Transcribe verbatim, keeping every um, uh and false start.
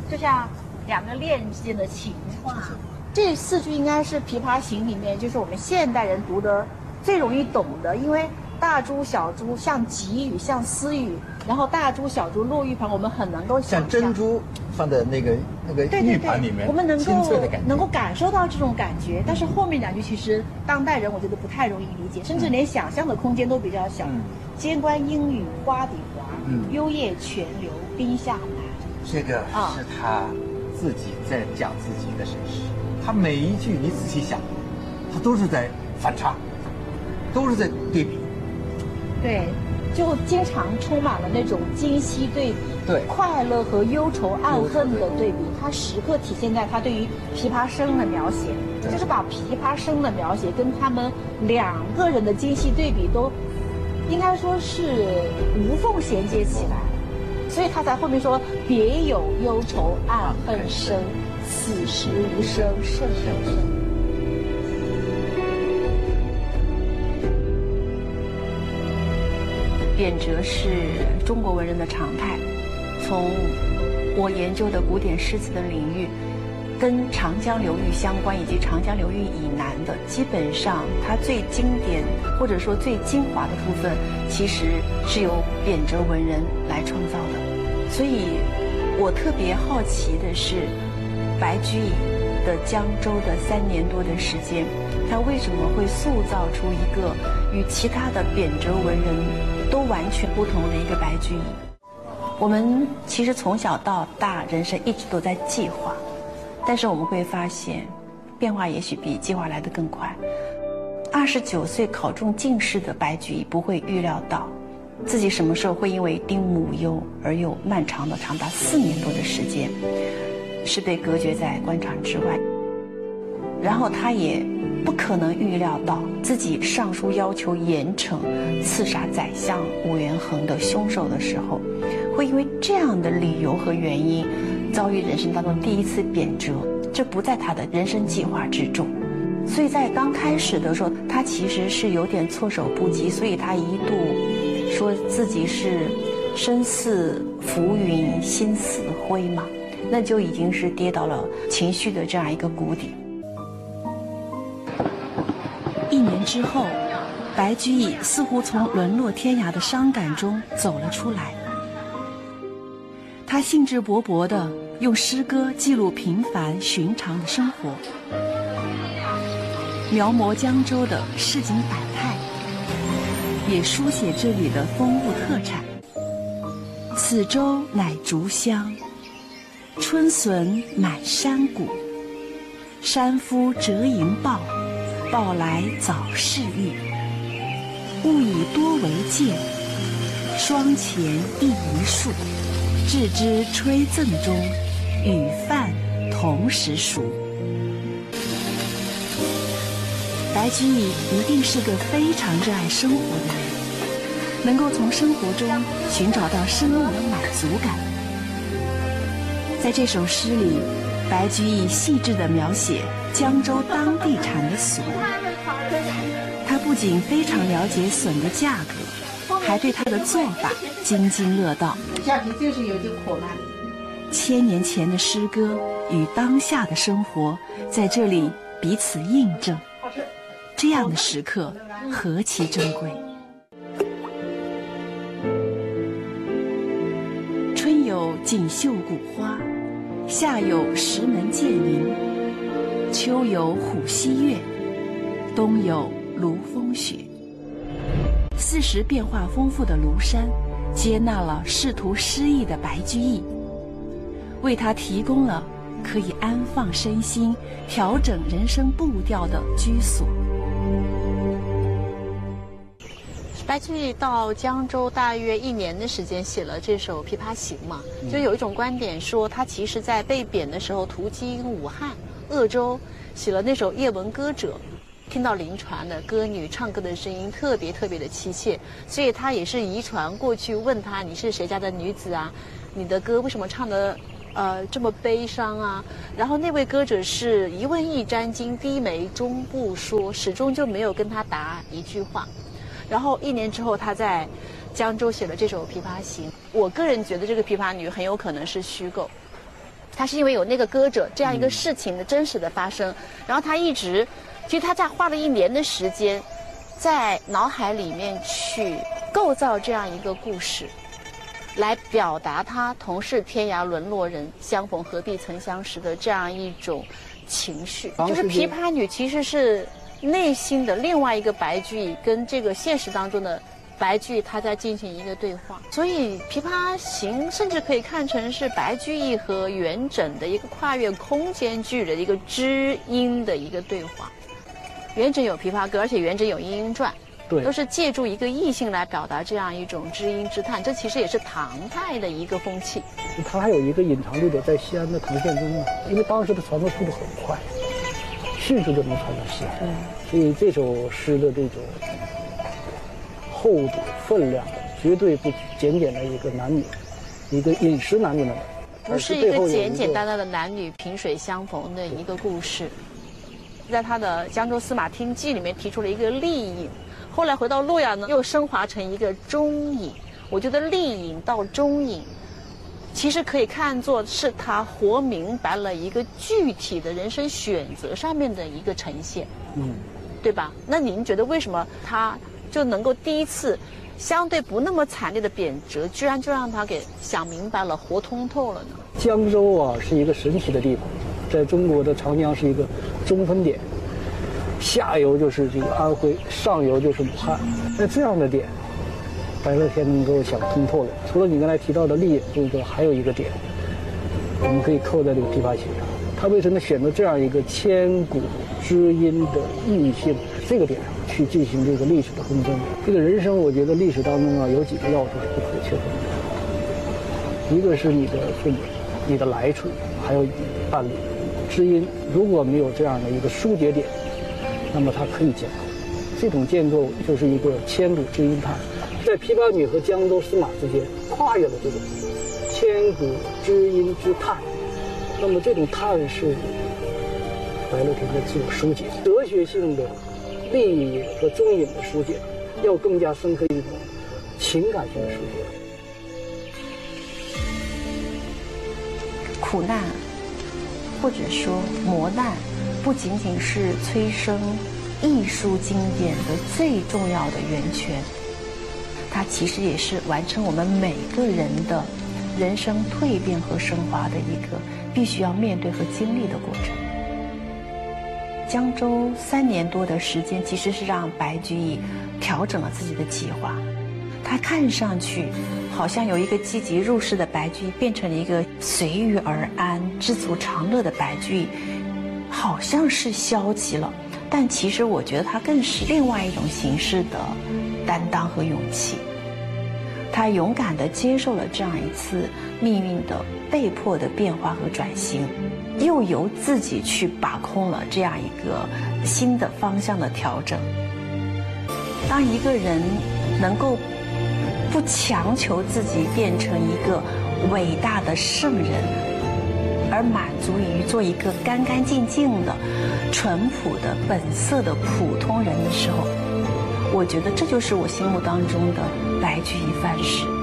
就像两个恋人之间的情话。这四句应该是《琵琶行》里面就是我们现代人读的最容易懂的，因为大珠小珠像急雨像私语，然后大珠小珠落玉盘，我们很能够想象像珍珠放在那个那个玉盘里面， 我们能清脆的感觉， 够能够感受到这种感觉。但是后面两句其实当代人我觉得不太容易理解，甚至连想象的空间都比较小。嗯、间关莺语花底滑，嗯、幽咽泉流冰下难。 这个是他自己在讲自己的身世。他每一句你仔细想，他都是在反差，都是在对比。 对，就经常充满了那种今昔对比， 对， 快乐和忧愁暗恨的对比，它时刻体现在他对于琵琶声的描写，就是把琵琶声的描写跟他们两个人的今昔对比都，应该说是无缝衔接起来，所以他在后面说别有忧愁暗恨生，此时无声胜有声。贬谪是中国文人的常态，从我研究的古典诗词的领域，跟长江流域相关以及长江流域以南的，基本上它最经典或者说最精华的部分，其实是由贬谪文人来创造的。所以我特别好奇的是，白居易的江州的三年多的时间，他为什么会塑造出一个与其他的贬谪文人都完全不同的一个白居易？我们其实从小到大人生一直都在计划，但是我们会发现变化也许比计划来得更快。二十九岁考中进士的白居易不会预料到自己什么时候会因为丁母忧而有漫长的长达四年多的时间是被隔绝在官场之外，然后他也不可能预料到自己上书要求严惩刺杀宰相武元衡的凶手的时候，会因为这样的理由和原因遭遇人生当中第一次贬谪，这不在他的人生计划之中。所以在刚开始的时候，他其实是有点措手不及，所以他一度说自己是身似浮云心似灰嘛，那就已经是跌到了情绪的这样一个谷底。一年之后，白居易似乎从沦落天涯的伤感中走了出来。他兴致勃勃地用诗歌记录平凡寻常的生活，描摹江州的市井百态，也书写这里的风物特产。此州乃竹乡，春笋满山谷。山夫折银报，报来早逝意。物以多为鉴，霜前一一树。置之吹赠中，与饭同时熟。白居易一定是个非常热爱生活的人，能够从生活中寻找到生命的满足感。在这首诗里，白居易细致地描写江州当地产的笋，他不仅非常了解笋的价格，还对它的做法津津乐道。 下皮就是有点苦嘛。 千年前的诗歌与当下的生活在这里彼此印证，这样的时刻何其珍贵。春有锦绣谷花，夏有石门见云，秋有虎溪月，冬有庐风雪。四时变化丰富的庐山接纳了仕途失意的白居易，为他提供了可以安放身心、调整人生步调的居所。白居易到江州大约一年的时间写了这首《琵琶行》嘛，就有一种观点说，他其实在被贬的时候途经武汉、鄂州，写了那首《夜闻歌者》。听到临船的歌女唱歌的声音特别特别的凄切，所以他也是遗传过去，问他你是谁家的女子啊？你的歌为什么唱得呃这么悲伤啊？然后那位歌者是一问一沾巾，低眉终不说，始终就没有跟他答一句话。然后一年之后，他在江州写了这首《琵琶行》。我个人觉得这个琵琶女很有可能是虚构， 他是因为有那个歌者这样一个事情的真实的发生，然后他一直，其实他在花了一年的时间，在脑海里面去构造这样一个故事，来表达他同是天涯沦落人，相逢何必曾相识的这样一种情绪。就是琵琶女其实是内心的另外一个白居易跟这个现实当中的白居易他在进行一个对话，所以《琵琶行》甚至可以看成是白居易和元稹的一个跨越空间距离的一个知音的一个对话。元稹有琵琶歌，而且元稹有《莺莺传》，对，都是借助一个异性来表达这样一种知音之叹，这其实也是唐代的一个风气。 它还有一个隐藏地点在西安的唐宪宗啊，因为当时的传播速度很快，迅速就能传到西安，嗯，所以这首诗的这种厚度分量绝对不简简的一个男女，一个饮食男女的， 不是一个简简单单的男女萍水相逢的一个故事。在他的《江州司马厅记》里面提出了一个丽影，后来回到洛阳呢，又升华成一个中影。我觉得丽影到中影，其实可以看作是他活明白了一个具体的人生选择上面的一个呈现，嗯，对吧？那您觉得为什么他就能够第一次相对不那么惨烈的贬谪，居然就让他给想明白了、活通透了呢？ 江州啊，是一个神奇的地方，在中国的长江是一个中分点，下游就是这个安徽，上游就是武汉。在这样的点，白乐天能够想通透了。除了你刚才提到的丽影这个，还有一个点，我们可以扣在这个《琵琶行》上。他为什么选择这样一个千古知音的异性这个点上去进行这个历史的纷争？这个人生，我觉得历史当中啊，有几个要素是不可缺少的，一个是你的父母，你的来处，还有你的伴侣。知音如果没有这样的一个疏节点，那么它可以建构，这种建构就是一个千古知音叹，在琵琶女和江州司马之间跨越了这种千古知音之叹。那么这种叹是白乐天的自我疏解，哲学性的丽影和中影的疏解，要更加深刻一种情感性的疏解。 苦难或者说磨难，不仅仅是催生艺术经典的最重要的源泉，它其实也是完成我们每个人的人生蜕变和升华的一个必须要面对和经历的过程。江州三年多的时间，其实是让白居易调整了自己的计划。他看上去好像有一个积极入世的白居易，变成了一个随遇而安、知足常乐的白居易，好像是消极了。但其实我觉得他更是另外一种形式的担当和勇气。他勇敢地接受了这样一次命运的被迫的变化和转型，又由自己去把控了这样一个新的方向的调整。当一个人能够不强求自己变成一个伟大的圣人，而满足于做一个干干净净的、淳朴的、本色的普通人的时候，我觉得这就是我心目当中的白居易范式。